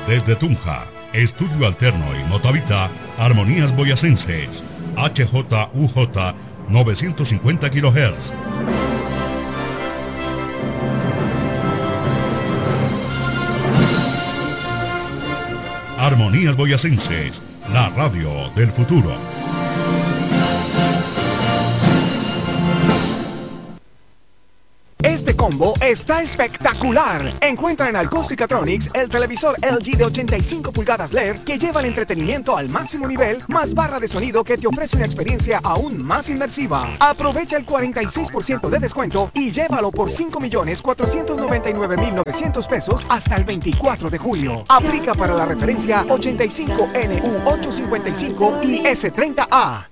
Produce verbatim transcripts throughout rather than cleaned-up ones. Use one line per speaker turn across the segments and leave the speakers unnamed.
Desde Tunja, Estudio Alterno y Motavita, Armonías Boyacenses, H J U J novecientos cincuenta kilohertz. Armonías Boyacenses, la radio del futuro.
Este combo está espectacular. Encuentra en Acousticatronics el televisor L G de ochenta y cinco pulgadas L E D que lleva el entretenimiento al máximo nivel, más barra de sonido que te ofrece una experiencia aún más inmersiva. Aprovecha el cuarenta y seis por ciento de descuento y llévalo por cinco millones cuatrocientos noventa y nueve mil novecientos pesos hasta el veinticuatro de julio. Aplica para la referencia ochenta y cinco N U ochocientos cincuenta y cinco y S treinta A.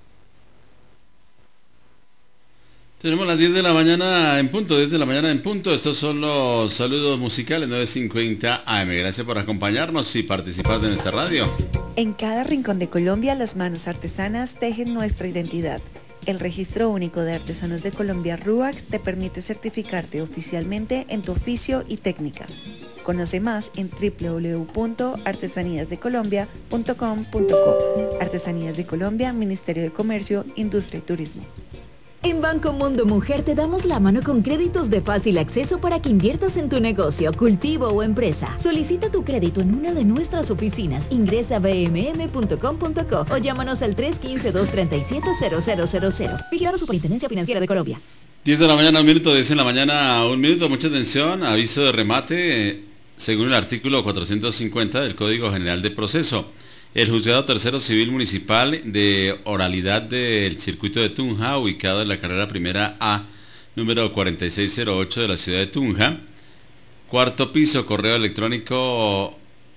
Tenemos las diez de la mañana en punto, diez de la mañana en punto. Estos son los saludos musicales nueve cincuenta A M. Gracias por acompañarnos y participar de nuestra radio.
En cada rincón de Colombia, las manos artesanas tejen nuestra identidad. El Registro Único de Artesanos de Colombia, RUAC, te permite certificarte oficialmente en tu oficio y técnica. Conoce más en doble u doble u doble u punto artesanías de colombia punto com punto co. Artesanías de Colombia, Ministerio de Comercio, Industria y Turismo.
En Banco Mundo Mujer te damos la mano con créditos de fácil acceso para que inviertas en tu negocio, cultivo o empresa. Solicita tu crédito en una de nuestras oficinas. Ingresa a b m m punto com punto co o llámanos al tres uno cinco, dos tres siete, cero cero cero cero. Vigilado Superintendencia Financiera de Colombia.
diez de la mañana, un minuto, diez de la mañana, un minuto, mucha atención. Aviso de remate, según el artículo cuatrocientos cincuenta del Código General de Proceso. El Juzgado Tercero Civil Municipal de Oralidad del Circuito de Tunja, ubicado en la carrera primera A, número cuarenta y seis cero ocho de la ciudad de Tunja, cuarto piso, correo electrónico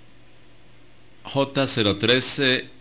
J cero tres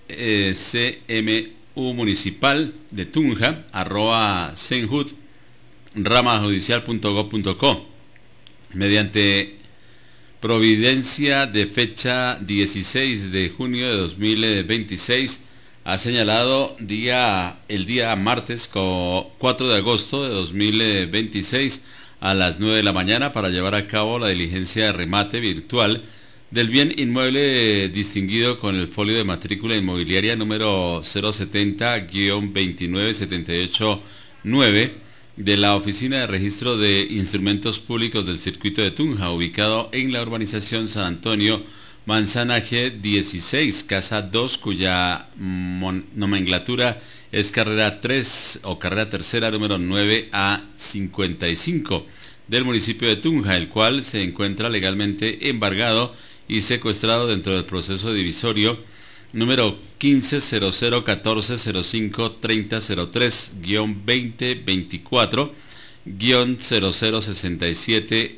C M U Municipal de Tunja, arroba senjud, rama judicial punto gob punto co, mediante providencia de fecha dieciséis de junio de dos mil veintiséis, ha señalado día, el día martes cuatro de agosto de dos mil veintiséis a las nueve de la mañana para llevar a cabo la diligencia de remate virtual del bien inmueble distinguido con el folio de matrícula inmobiliaria número cero setenta guión veintinueve setenta y ocho nueve de la Oficina de Registro de Instrumentos Públicos del Circuito de Tunja, ubicado en la urbanización San Antonio, Manzana G dieciséis, Casa dos, cuya nomenclatura es carrera tres o carrera tercera número nueve A cincuenta y cinco del municipio de Tunja, el cual se encuentra legalmente embargado y secuestrado dentro del proceso divisorio número quince cero cero catorce cero cinco treinta cero tres guión veinte veinticuatro guión cero cero sesenta y siete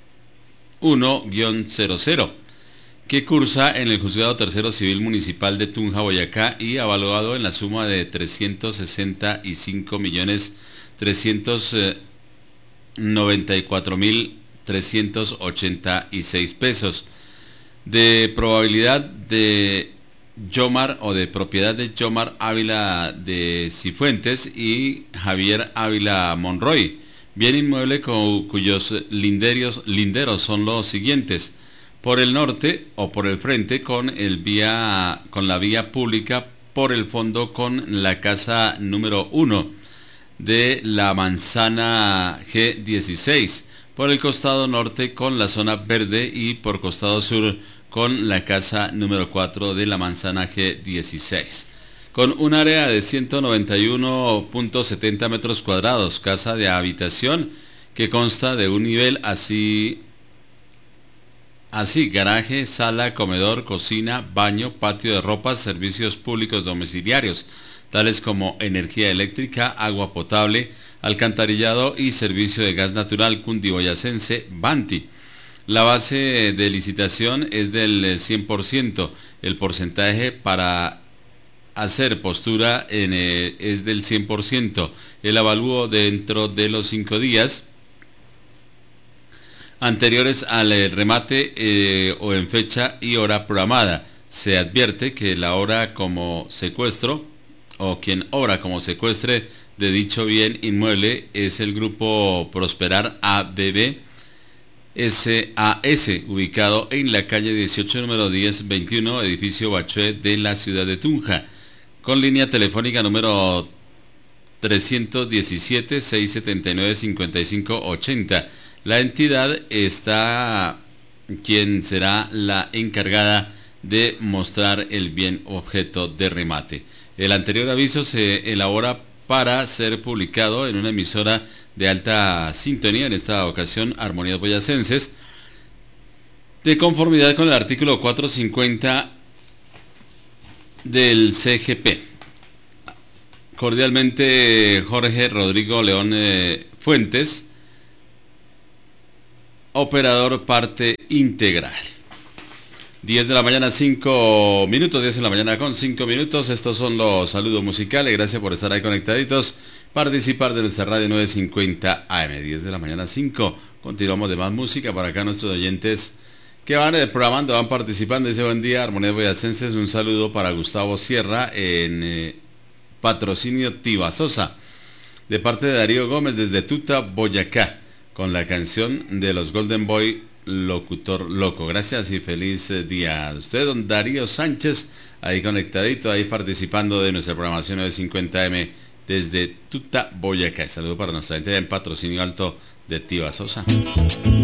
uno guión cero cero, que cursa en el Juzgado Tercero Civil Municipal de Tunja, Boyacá, y evaluado en la suma de trescientos sesenta y cinco millones trescientos noventa y cuatro mil trescientos ochenta y seis pesos. De probabilidad de Yomar o de propiedad de Yomar Ávila de Cifuentes y Javier Ávila Monroy. Bien inmueble cu cuyos linderios, linderos son los siguientes: por el norte o por el frente con, el vía, con la vía pública, por el fondo con la casa número uno de la manzana G dieciséis, por el costado norte con la zona verde y por costado sur con la casa número cuatro de la manzana G dieciséis, con un área de ciento noventa y uno punto setenta metros cuadrados, casa de habitación que consta de un nivel, así, así garaje, sala, comedor, cocina, baño, patio de ropas, servicios públicos domiciliarios, tales como energía eléctrica, agua potable, alcantarillado y servicio de gas natural cundiboyacense Banti. La base de licitación es del cien por ciento, el porcentaje para hacer postura en, eh, es del cien por ciento, el avalúo dentro de los cinco días anteriores al eh, remate eh, o en fecha y hora programada. Se advierte que la hora como secuestro o quien obra como secuestre de dicho bien inmueble es el grupo Prosperar A B B, S A S, ubicado en la calle dieciocho, número diez veintiuno, edificio Bachué de la ciudad de Tunja, con línea telefónica número trescientos diecisiete, seiscientos setenta y nueve, cincuenta y cinco ochenta. La entidad está quien será la encargada de mostrar el bien objeto de remate. El anterior aviso se elabora para ser publicado en una emisora de alta sintonía, en esta ocasión Armonías Boyacenses, de conformidad con el artículo cuatrocientos cincuenta del C G P. Cordialmente, Jorge Rodrigo León eh, Fuentes, operador parte integral. diez de la mañana, cinco minutos, diez de la mañana con cinco minutos. Estos son los saludos musicales. Gracias por estar ahí conectaditos. Participar de nuestra radio nueve cincuenta A M, diez de la mañana, cinco. Continuamos de más música para acá nuestros oyentes que van eh, programando, van participando. Dice buen día, Armonías Boyacenses. Un saludo para Gustavo Sierra en eh, patrocinio Tibasosa, de parte de Darío Gómez desde Tuta, Boyacá, con la canción de los Golden Boy, Locutor Loco. Gracias y feliz eh, día a usted, don Darío Sánchez, ahí conectadito, ahí participando de nuestra programación nueve cincuenta A M desde Tuta, Boyacá. Saludo para nuestra gente en patrocinio alto de Tibasosa.